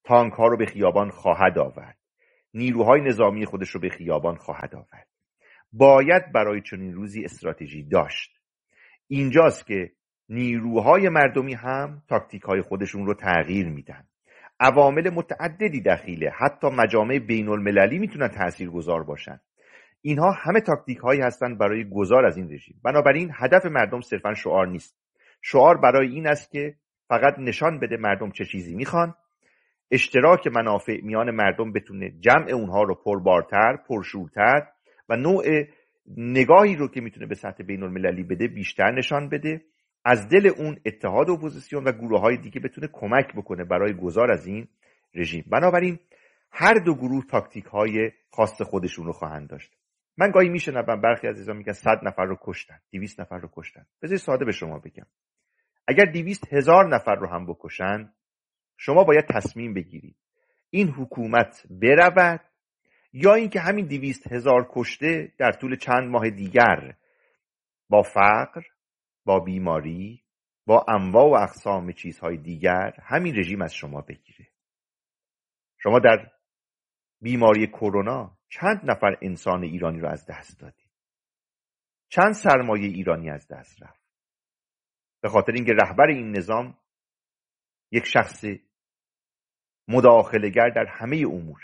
تانک ها رو به خیابان خواهد آورد، نیروهای نظامی خودش رو به خیابان خواهد آورد. باید برای چنین روزی استراتژی داشت. اینجاست که نیروهای مردمی هم تاکتیک های خودشون رو تغییر میدن. عوامل متعددی دخیله، حتی مجامع بین المللی میتونن تاثیرگذار باشن. اینها همه تاکتیک هایی هستن برای گذار از این رژیم. بنابراین هدف مردم صرفا شعار نیست. شعار برای این است که فقط نشان بده مردم چه چیزی میخوان، اشتراک منافع میان مردم بتونه جمع اونها رو پربارتر، پرشورتر و نوع نگاهی رو که میتونه به سطح بین المللی بده بیشتر نشان بده. از دل اون اتحاد اپوزیسیون و گروه های دیگه بتونه کمک بکنه برای گذار از این رژیم. بنابراین هر دو گروه تاکتیک های خاص خودشون رو خواهند داشت. من گاهی میشنوم برخی عزیزان میگن صد نفر رو کشتن، دویست نفر رو کشتن. بذارید ساده به شما بگم، اگر دویست هزار نفر رو هم بکشن، شما باید تصمیم بگیرید این حکومت برود یا اینکه همین دویست هزار کشته در طول چند ماه دیگر با فقر، با بیماری، با انواع و اقسام چیزهای دیگر همین رژیم از شما بگیره. شما در بیماری کرونا چند نفر انسان ایرانی رو از دست دادید؟ چند سرمایه ایرانی از دست رفت؟ به خاطر اینکه رهبر این نظام یک شخص مداخله‌گر در همه اموره.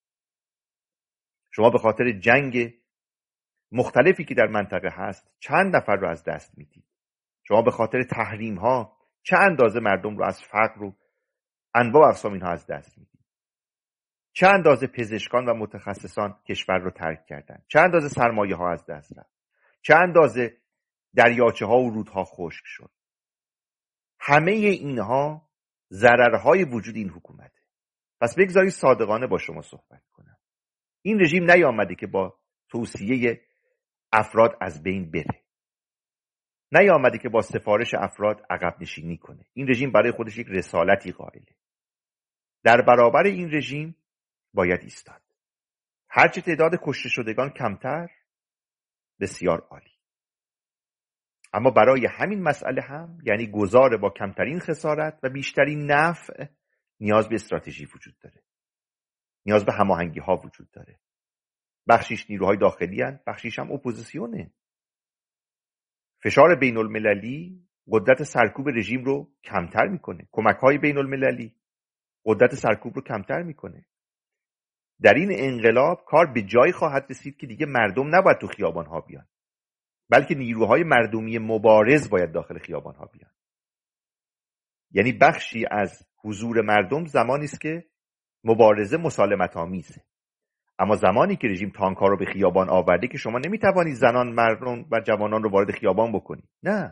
شما به خاطر جنگ مختلفی که در منطقه هست چند نفر رو از دست میدید. شما به خاطر تحریم ها چه اندازه مردم رو از فقر و انواع و اقسام اینها از دست میدید. چه اندازه پزشکان و متخصصان کشور رو ترک کردن. چه اندازه سرمایه ها از دست رفت. چه اندازه دریاچه ها و رودها خشک شد. همه اینها ضررهای وجود این حکومته. پس بگذارید صادقانه با شما صحبت کنم. این رژیم نیامده که با توصیه افراد از بین بره. نیامده که با سفارش افراد عقب نشینی کنه. این رژیم برای خودش یک رسالتی قائله. در برابر این رژیم باید ایستاد. هرچه تعداد کشته شدگان کمتر بسیار عالی. اما برای همین مسئله هم، یعنی گذار با کمترین خسارت و بیشترین نفع، نیاز به استراتژی وجود داره. نیاز به هماهنگی ها وجود داره. بخشیش نیروهای داخلی هستند، بخشیش هم اپوزیسیونه. فشار بین المللی قدرت سرکوب رژیم رو کمتر میکنه. کمک های بین المللی قدرت سرکوب رو کمتر میکنه. در این انقلاب کار به جایی خواهد رسید که دیگه مردم نباید تو خیابان ها بیان، بلکه نیروهای مردمی مبارز باید داخل خیابان ها بیان. یعنی بخشی از حضور مردم زمانی است که مبارزه مسالمت آمیزه. اما زمانی که رژیم تانک ها رو به خیابان آورده که شما نمیتوانید زنان، مردم و جوانان رو وارد خیابان بکنید. نه،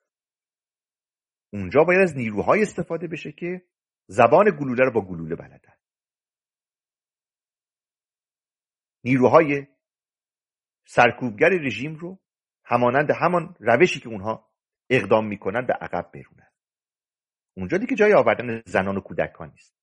اونجا باید از نیروهای استفاده بشه که زبان گلوله رو با گلوله بلدن. نیروهای سرکوبگر رژیم رو همانند همان روشی که اونها اقدام میکنن به عقب برونن. اونجا دیگه جای آوردن زنان و کودکان نیست.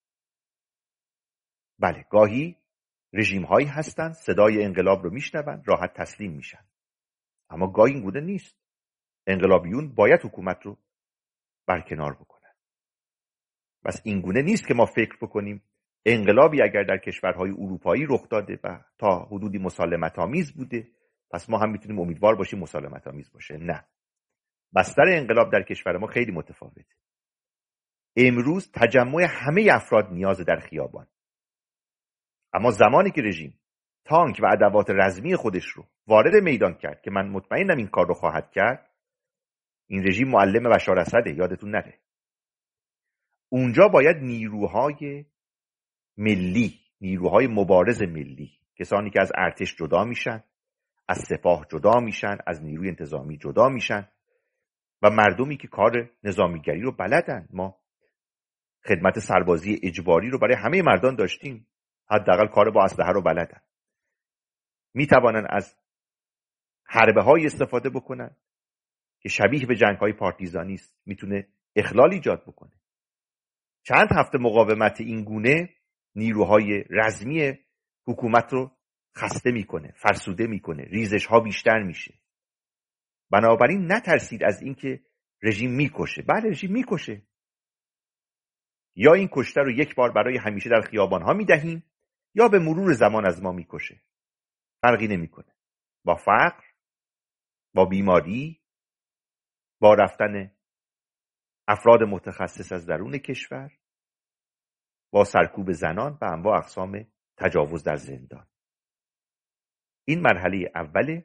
بله، گاهی رژیم هایی هستن صدای انقلاب رو میشنون، راحت تسلیم میشن. اما گاهی این گونه نیست. انقلابیون باید حکومت رو برکنار بکنن. بس این گونه نیست که ما فکر بکنیم انقلابی اگر در کشورهای اروپایی رخ داده و تا حدودی مسالمت آمیز بوده، پس ما هم میتونیم امیدوار باشیم مسالمت آمیز باشه. نه، بستر انقلاب در کشور ما خیلی متفاوته. امروز تجمع همه افراد نیاز در خیابان. اما زمانی که رژیم تانک و ادوات رزمی خودش رو وارد میدان کرد که من مطمئنم این کار رو خواهد کرد، این رژیم معلم بشار اسده، یادتون نره. اونجا باید نیروهای ملی، نیروهای مبارز ملی، کسانی که از ارتش جدا میشن، از سپاه جدا میشن، از نیروی انتظامی جدا میشن و مردمی که کار نظامیگری رو بلدن. ما خدمت سربازی اجباری رو برای همه مردان داشتیم، حداقل کار با اسلحه رو بلدن. میتوانن از حربه های استفاده بکنن که شبیه به جنگ های پارتیزانی است، میتونه اخلال ایجاد بکنه. چند هفته مقاومت این گونه نیروهای رزمی حکومت رو خسته میکنه، فرسوده میکنه، ریزش ها بیشتر میشه. بنابراین نترسید از اینکه رژیم میکشه. بله، رژیم میکشه. یا این کشته رو یک بار برای همیشه در خیابان‌ها می‌دهیم یا به مرور زمان از ما می‌کشه. فرقی نمی‌کنه. با فقر، با بیماری، با رفتن افراد متخصص از درون کشور، با سرکوب زنان و انواع اقسام تجاوز در زندان. این مرحله اوله.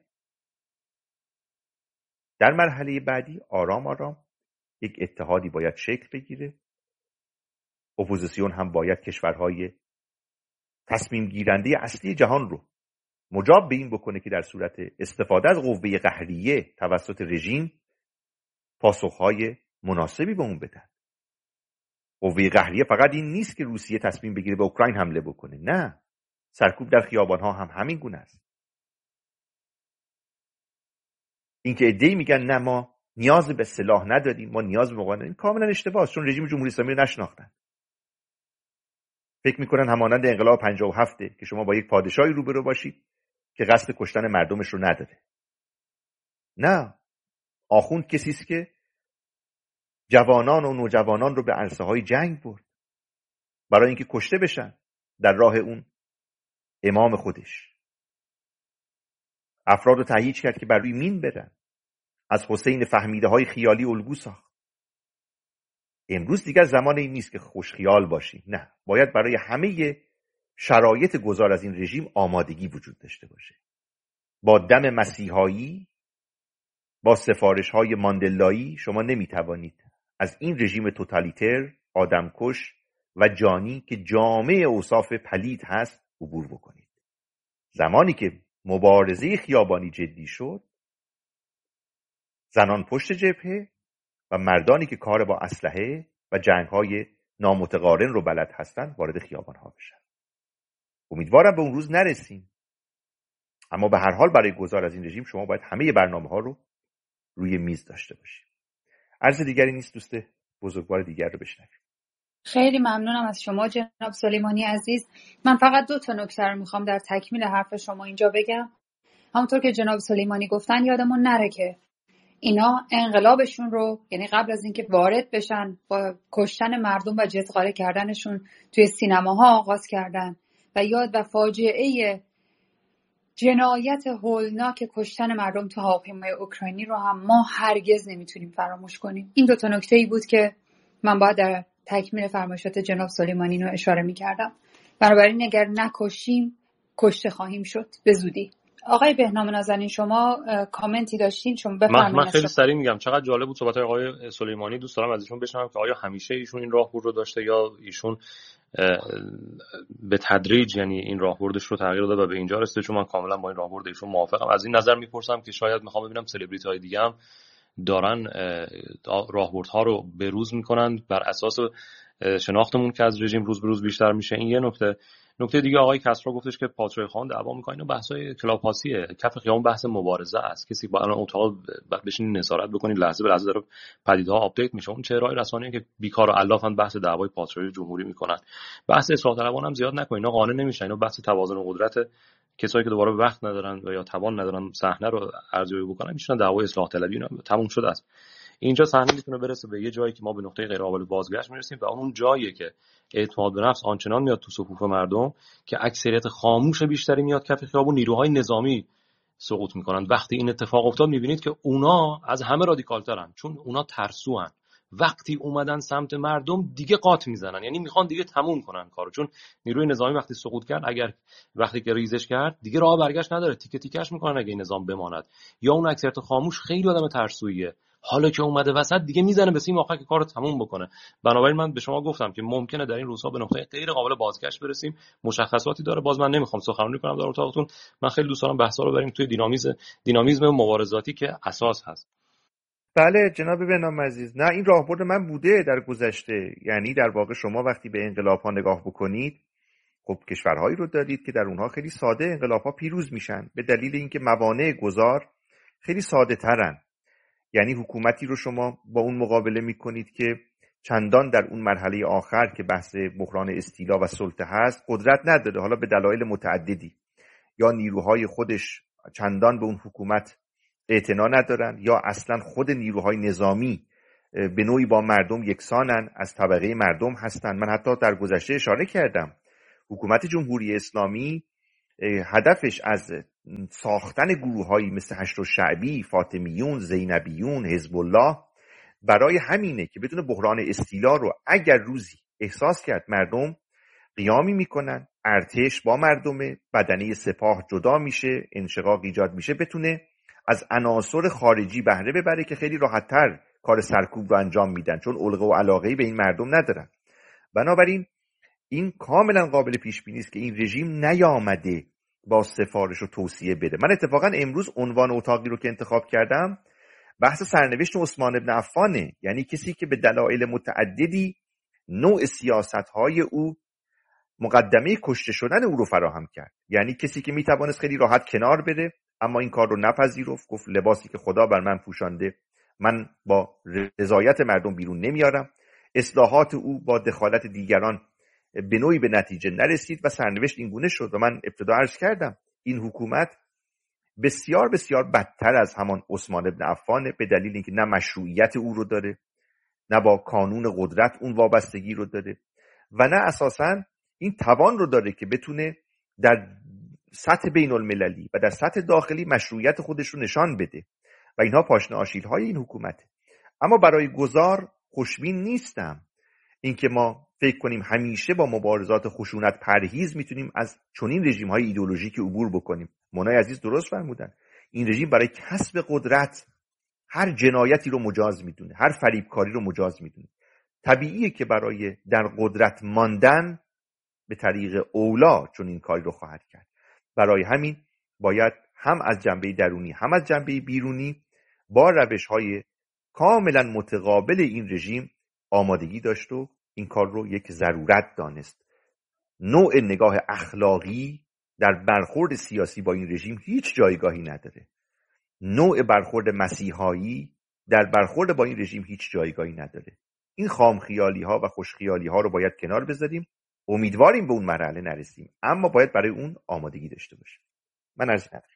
در مرحله بعدی آرام آرام یک اتحادی باید شکل بگیره. اپوزیسیون هم باید کشورهای تصمیم گیرنده اصلی جهان رو مجاب به این بکنه که در صورت استفاده از قوه قهریه توسط رژیم پاسخهای مناسبی به اون بدن. قوه قهریه فقط این نیست که روسیه تصمیم بگیره به اوکراین حمله بکنه، نه، سرکوب در خیابان‌ها هم همین گونه است. اینکه عده‌ای میگن نه ما نیاز به سلاح نداریم، ما نیاز به مقاومت نداریم، کاملا اشتباهه، چون رژیم جمهوری اسلامی رو نشناختن. فکر میکنن همانند انقلاب پنجاه و هفت که شما با یک پادشاهی روبرو باشید که قصد کشتن مردمش رو نداره. نه، آخوند کسی است که جوانان و نوجوانان رو به عرصه‌های جنگ برد برای اینکه کشته بشن در راه اون امام خودش. افراد رو تهییج کرد که بر روی مین برن. از حسین فهمیده های خیالی الگو ساخت. امروز دیگر زمان این نیست که خوشخیال باشیم، نه، باید برای همه شرایط گذار از این رژیم آمادگی وجود داشته باشه. با دم مسیحایی، با سفارش های ماندلایی شما نمیتوانید از این رژیم توتالیتر، آدمکش و جانی که جامع اوصاف پلید هست عبور بکنید. زمانی که مبارزه خیابانی جدی شد، زنان پشت جبهه و مردانی که کار با اسلحه و جنگ‌های نامتقارن رو بلد هستن وارد خیابان‌ها بشن. امیدوارم به اون روز نرسیم، اما به هر حال برای گذار از این رژیم شما باید همه برنامه‌ها رو روی میز داشته باشید. عرض دیگری نیست، دوست بزرگوار دیگر رو بشنویم. خیلی ممنونم از شما جناب سلیمانی عزیز. من فقط دو تا نکته رو میخوام در تکمیل حرف شما اینجا بگم. همونطور که جناب سلیمانی گفتن یادمون نره که اینا انقلابشون رو، یعنی قبل از اینکه وارد بشن، با کشتن مردم و جزغاره کردنشون توی سینماها آغاز کردن و یاد و فاجعه جنایت هولناک کشتن مردم تو هواپیمای اوکراینی رو هم ما هرگز نمیتونیم فراموش کنیم. این دو تا نکته‌ای بود که من باید در تکمیل فرمایشات جناب سلیمانی رو اشاره می‌کردم. بنابراین اگر نکشیم کشته خواهیم شد به زودی. آقای بهنام نازنین شما کامنتی داشتین؟ چون بفرمایید. من, من خیلی سریع میگم چقدر جالب بود صحبت‌های آقای سلیمانی. دوست دارم از ایشون بشنوم که آیا همیشه ایشون این راهبرد رو داشته یا ایشون به تدریج یعنی این راهبردش رو تغییر داده و به اینجا رسیده. چون من کاملا با این راهبرد ایشون موافقم. از این نظر میپرسم که شاید میخوام ببینم سلبریتی‌های دیگه هم دارن راهبردها رو بروز میکنن بر اساس شناختمون که از رژیم روز به روز بیشتر میشه. این یه نکته. نکته دیگه آقای کسرا گفتش که پادشاه خان دعوا میکنه. اینا بحثای کلاپاسیه. کف خیابون بحث مبارزه است. کسی با الان اتاق بشین نظارت بکنید لحظه به لحظه داره پدیده‌ها آپدیت میشه. اون چهره‌های رسانه‌ای که بیکار و علافن بحث دعوای پادشاهی جمهوری میکنن. بحث اصلاح طلبان هم زیاد نکنید. اینا قانع نمیشن. اینا بحث توازن قدرت کسایی که دوباره وقت ندارن و یا توان ندارن صحنه رو ارزیابی بکنن میشن دعوای اصلاح طلبی. اینا تموم شده است. اینجا صحنه میتونه برسه به یه جایی که ما به نقطه غیر قابل بازگشت میرسیم و اون جاییه که اعتماد به نفس آنچنان میاد تو صفوف مردم که اکثریت خاموش بیشتری میاد کف خیابون، نیروهای نظامی سقوط میکنن. وقتی این اتفاق افتاد میبینید که اونا از همه رادیکالترن، چون اونا ترسوان. وقتی اومدن سمت مردم دیگه قاط میزنن، یعنی میخوان دیگه تموم کنن کارو. چون نیروی نظامی وقتی سقوط کرد، اگر وقتی که ریزش کرد دیگه راه برگشت نداره، تیکه تیکش میکنن اگه این نظام بماند. یا اون اکثریت خاموش خیلی آدم ترسویه، حالا که اومده وسط دیگه میزنه به سیم آخر که کارو تموم بکنه. بنابراین من به شما گفتم که ممکنه در این روزها به نقطه غیر قابل بازگشت برسیم. مشخصاتی داره، باز من نمیخوام سخنرانی کنم در اتاقتون. من خیلی دوست دارم بحثا رو بریم توی دینامیزم دینامیزم مبارزاتی که اساس هست. بله جناب بهنام عزیز، نه این راهبرد من بوده در گذشته. یعنی در واقع شما وقتی به انقلاب‌ها نگاه بکنید، خب کشورهایی رو دارید که در اونها خیلی ساده انقلاب‌ها پیروز میشن به دلیل اینکه موانع گذار خیلی ساده ترن. یعنی حکومتی رو شما با اون مقابله میکنید که چندان در اون مرحله آخر که بحث بحران استیلا و سلطه هست قدرت نداره، حالا به دلایل متعددی، یا نیروهای خودش چندان به اون حکومت اعتنا ندارن، یا اصلا خود نیروهای نظامی به نوعی با مردم یکسانن، از طبقه مردم هستن. من حتی در گذشته اشاره کردم حکومت جمهوری اسلامی هدفش از ساختن گروه‌هایی مثل هشت‌الشعبی، فاطمیون، زینبیون، حزب الله برای همینه که بدون بحران استیلا رو اگر روزی احساس کرد مردم قیامی میکنن، ارتش با مردمه، بدنه سپاه جدا میشه، انشقاق ایجاد میشه، بتونه از عناصر خارجی بهره ببره که خیلی راحت‌تر کار سرکوب رو انجام میدن، چون علقه و علاقه‌ای به این مردم ندارن. بنابراین این کاملا قابل پیش بینی است که این رژیم نیامده با سفارش و توصیه بده. من اتفاقا امروز عنوان اتاقی رو که انتخاب کردم بحث سرنوشت عثمان بن عفانه، یعنی کسی که به دلایل متعددی نوع سیاست‌های او مقدمه کشته شدن او رو فراهم کرد، یعنی کسی که میتوانست خیلی راحت کنار بره اما این کار رو نپذیرفت، گفت لباسی که خدا بر من پوشانده من با رضایت مردم بیرون نمیارم. اصلاحات او با دخالت دیگران به نوعی به نتیجه نرسید و سرنوشت این گونه شد و من ابتدا عرض کردم این حکومت بسیار بسیار بدتر از همان عثمان بن عفان به دلیل اینکه نه مشروعیت او رو داره، نه با کانون قدرت اون وابستگی رو داره و نه اساساً این توان رو داره که بتونه در سطح بین المللی و در سطح داخلی مشروعیت خودش رو نشان بده و اینها پاشنه آشیل‌های این حکومته. اما برای گذار خوشبین نیستم اینکه ما فکر کنیم همیشه با مبارزات خشونت پرهیز میتونیم از چنین رژیم‌های ایدئولوژیکی عبور بکنیم. مونای عزیز درست فرمودن، این رژیم برای کسب قدرت هر جنایتی رو مجاز میدونه، هر فریبکاری رو مجاز میدونه. طبیعیه که برای در قدرت ماندن به طریق اولا چون این کاری رو خواهد کرد. برای همین باید هم از جنبه درونی هم از جنبه بیرونی با روش‌های کاملا متقابل این رژیم آمادگی داشت و این کار رو یک ضرورت دانست. نوع نگاه اخلاقی در برخورد سیاسی با این رژیم هیچ جایگاهی نداره. نوع برخورد مسیحایی در برخورد با این رژیم هیچ جایگاهی نداره. این خامخیالی ها و خوشخیالی ها رو باید کنار بذاریم. امیدواریم به اون مرحله نرسیم اما باید برای اون آمادگی داشته باشیم. من عرض ندارم.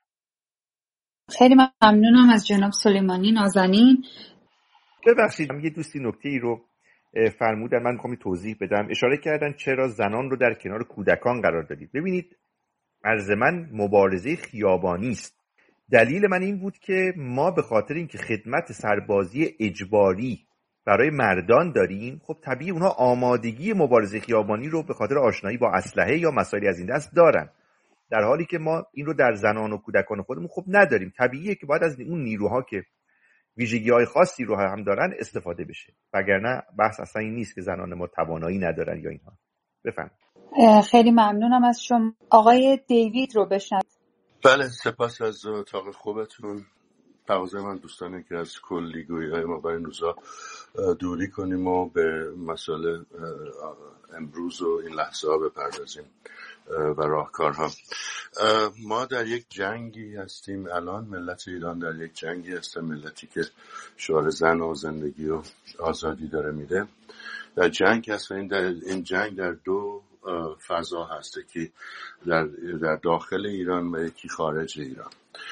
خیلی ممنونم از جناب سلیمانی نازنین. ببخشید یه دوستی نکته ای رو فرمودن، من میخوام توضیح بدم. اشاره کردن چرا زنان رو در کنار کودکان قرار دادید. ببینید عرض من مبارزه خیابانی است. دلیل من این بود که ما به خاطر اینکه خدمت سربازی اجباری برای مردان داریم، خب طبیعی اونها آمادگی مبارزه خیابانی رو به خاطر آشنایی با اسلحه یا مسائلی از این دست دارن، در حالی که ما این رو در زنان و کودکان خودمون خب نداریم. طبیعیه که باید از اون نیروها که ویژگی‌های خاصی رو هم دارن استفاده بشه، وگرنه بحث اصلا این نیست که زنان ما توانایی ندارن یا اینها. بفرمایید. خیلی ممنونم از شما. آقای دیوید رو بشنوید. بله، سپاس از اتاق خوبتون. تقاضای من دوستانه که از کلیگویی‌های ما برای این روزا دوری کنیم و به مسئله امروز و این لحظه ها بپردازیم و راهکارها. ما در یک جنگی هستیم الان، ملت ایران در یک جنگی هست، ملتی که شعار زن و زندگی و آزادی داره میده. در جنگ هست و این, در این جنگ در دو فضا هست، که در, در داخل ایران و یکی خارج ایران.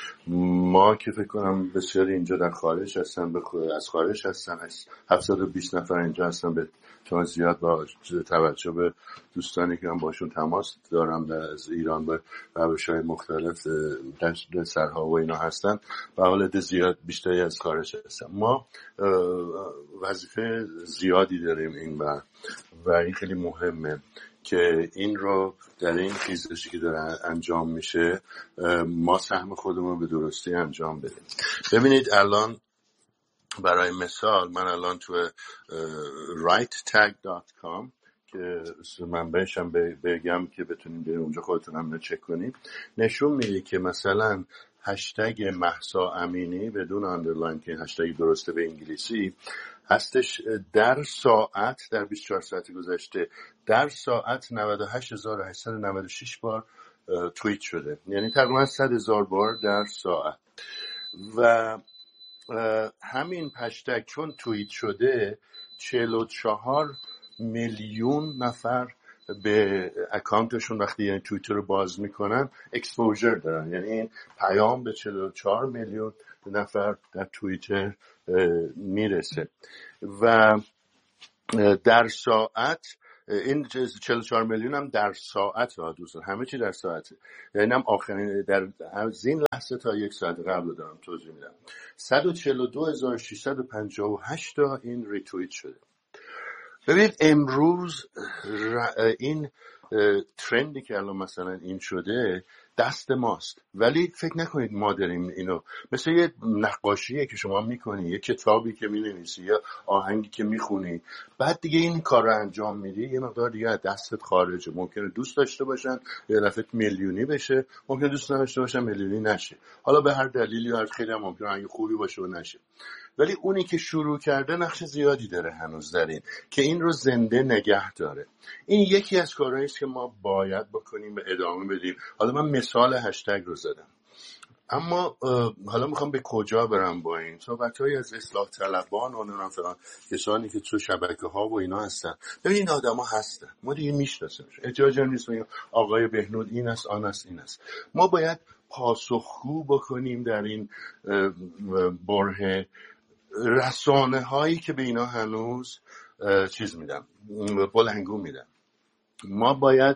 ما که فکر کنم بسیاری اینجا در خارج هستن، از خارج هستن، هفتصد و بیست نفر اینجا هستن، به تا زیاد با توجه به دوستانی که من باشون تماس دارم از ایران به روش‌های مختلف در سرها و اینا هستن و حالت زیاد بیشتری از خارج هستن. ما وظیفه زیادی داریم این بر و این خیلی مهمه که این رو در این خیزشی که داره انجام میشه ما سهم خودمون به درستی انجام بدیم. ببینید الان برای مثال من الان تو رایت تگ دات کام که منبعش هم بگم که بتونیم به اونجا خودتون هم چک کنیم، نشون میده که مثلا هشتگ مهسا امینی بدون اندرلاین که هشتگ درسته به انگلیسی هستش، در ساعت در بیست و چهار ساعت گذشته در ساعت نود و هشت هزار و هشتصد و نود و شش بار توییت شده، یعنی تقریبا صد هزار بار در ساعت. و همین هشتگ چون توییت شده چهل و چهار میلیون نفر به اکانتشون وقتی یعنی توییتر رو باز میکنن اکسپوژر دارن، یعنی این پیام به چهل و چهار میلیون نفر در توییتر میرسه و در ساعت این چهل و چهار میلیون هم در ساعت ها دوستان، همه چی در ساعته، یعنی هم آخرین در از این لحظه تا یک ساعت قبل دارم توضیح میدم. صد و چهل و دو هزار و ششصد و پنجاه و هشت تا این ریتوییت شده. ببینید امروز این ترندی که الان مثلا این شده دست ماست، ولی فکر نکنید ما داریم اینو، مثل یه نقاشیه که شما میکنی، یه کتابی که مینویسی یا آهنگی که میخونی، بعد دیگه این کار رو انجام میدی یه مقدار دیگه از دستت خارجه. ممکنه دوست داشته باشن یه دفعه میلیونی بشه، ممکنه دوست نداشته باشن میلیونی نشه، حالا به هر دلیلی هر خیلی هم ممکنه اگه خوبی باشه و نشه. ولی اونی که شروع کرده نقش زیادی داره هنوز در این که این رو زنده نگه داره. این یکی از کارهایی است که ما باید بکنیم و ادامه بدیم. حالا من مثال هشتگ رو زدم، اما حالا میخوام به کجا برم با این صحبت‌های از اصلاح طلبان و نمیدونم فلان کسانی که تو شبکه‌ها و اینا هستن. ببین این آدما هستن، ما دیگه میشناسیمش، احتیاج نیست بگیم آقای بهنود این است آن است این است. ما باید پاسخگو بکنیم در این بره رسانه هایی که به اینا هنوز چیز میدن، بلنگو میدن. ما باید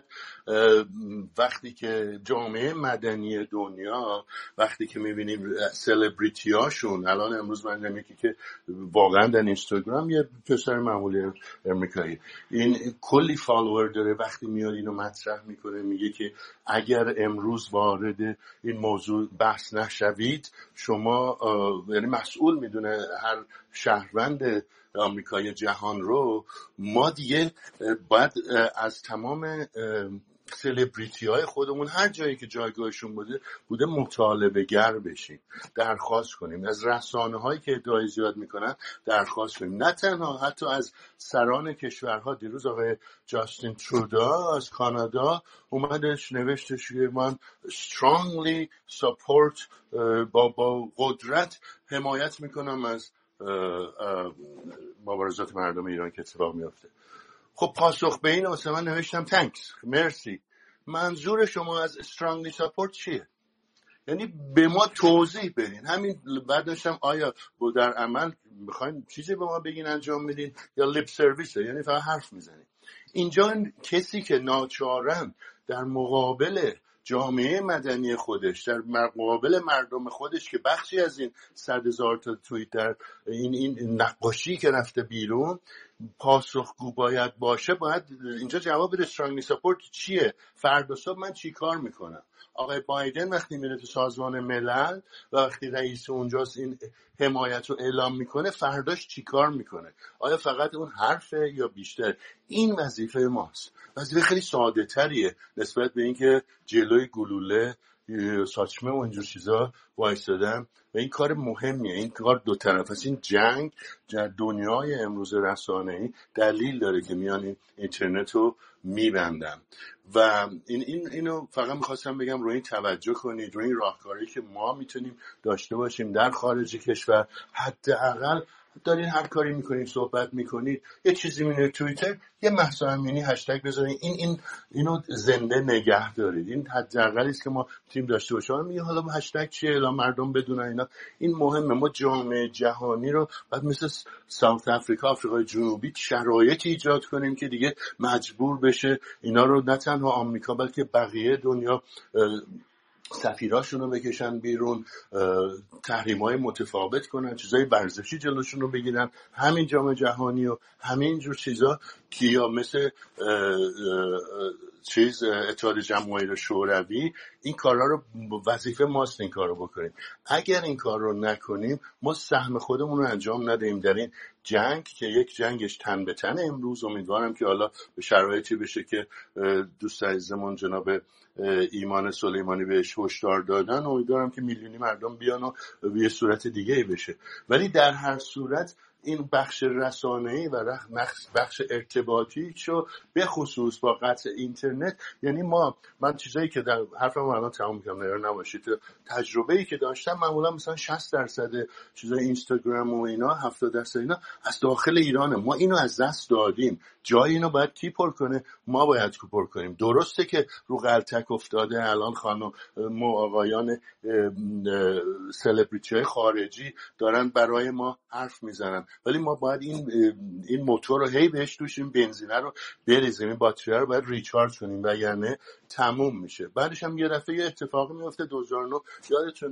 وقتی که جامعه مدنی دنیا وقتی که میبینیم سلبریتی هاشون، الان امروز من نمیگم که واقعا در اینستاگرام یه پسر معمولی امریکایی این کلی فالوور داره، وقتی میاد اینو مطرح میکنه میگه که اگر امروز وارد این موضوع بحث نشوید شما، یعنی مسئول میدونه هر شهروند آمریکای جهان رو، ما دیگه باید از تمام سلبریتی های خودمون هر جایی که جایگاهشون بوده بوده مطالبه گر بشیم، درخواست کنیم از رسانه هایی که ادعای زیاد میکنن، درخواست کنیم، نه تنها حتی از سران کشورها. دیروز آقای جاستین ترودا از کانادا اومدش نوشتش که من strongly support با, با قدرت حمایت میکنم از مبارزات مردم ایران که اتفاق میفته. خب پاسخ به این واسه من نوشتم تانکس، مرسی. منظور شما از strongly support چیه؟ یعنی به ما توضیح بدین. همین بعد داشتم آیا در عمل میخواین چیزی به ما بگین انجام میدین یا لیپ سرویسه، یعنی فقط حرف میزنین. اینجا کسی که ناچارن در مقابل جامعه مدنی خودش، در مقابل مردم خودش که بخشی از این صد هزار تا توییت در این این نقاشی که رفته بیرون پاسخگو باید باشه، باید اینجا جواب بده strongly support چیه، فردا صبح من چی کار میکنم. آقای بایدن وقتی میره تو سازمان ملل و وقتی رئیس اونجاست این حمایت رو اعلام میکنه، فرداش چی کار میکنه؟ آیا فقط اون حرفه یا بیشتر؟ این وظیفه ماست، وظیفه خیلی ساده تریه نسبت به اینکه جلوی گلوله ساچمه و اینجور چیزا وایسادن و این کار مهمیه. این کار دو طرف است. این جنگ در دنیای امروز رسانه‌ای دلیل داره که میان این اینترنت رو میبندن و این این اینو فقط میخواستم بگم روی این توجه کنید، روی این راهکاری که ما میتونیم داشته باشیم در خارج کشور. حداقل دارین هر کاری میکنید، صحبت میکنید، یه چیزی میونه توییتر، یه مهسا امینی هشتگ بذارید، این این اینو زنده نگه دارید. این حداقلی است که ما تیم داشته باشیم. میگه حالا هشتگ چیه اعلام مردم بدونن اینا، این مهمه. ما جامعه جهانی رو بعد مثل ساوت افریقا، آفریقای جنوبی شرایطی ایجاد کنیم که دیگه مجبور بشه اینا رو نه تنها آمریکا بلکه بقیه دنیا سفیراشون رو بکشن بیرون، تحریم‌های متفاوت کنن، چیزای ورزشی جلوشون رو بگیرن. همین جام جهانی و همین جور چیزا که یا مثل چیز اتحاد جماهیر شوروی، این کارا رو وظیفه ماست این کار رو بکنیم. اگر این کار رو نکنیم، ما سهم خودمون رو انجام ندهیم در این جنگ که یک جنگش تن به تن امروز. امیدوارم که حالا به شرایطی بشه که دوست عزیزمون جناب ایمان سلیمانی بهش هشدار دادن، امیدوارم که میلیونی مردم بیان و به یه صورت دیگه ای بشه. ولی در هر صورت این بخش رسانه‌ای و بخش ارتباطی شو به خصوص با قطع اینترنت، یعنی ما من چیزایی که در حرفم الان تمام می‌کنم نگران نباشید، تجربه‌ای که داشتم معمولا مثلا شصت درصد چیزای اینستاگرام و اینا، هفتاد درصد اینا از داخل ایرانه. ما اینو از دست دادیم. جای اینو باید کی پر کنه؟ ما باید کی پر کنیم. درسته که رو غلطک افتاده الان خانم ما آقایان سلبریتی خارجی دارن برای ما حرف میزنن، ولی ما باید این این موتور رو هی بهش توشیم بنزینه رو بریزیم، این باتری رو باید ریچارج کنیم و یعنی تموم میشه. بعدش هم یه دفعه یه اتفاقی میفته دو هزار و نه یادتون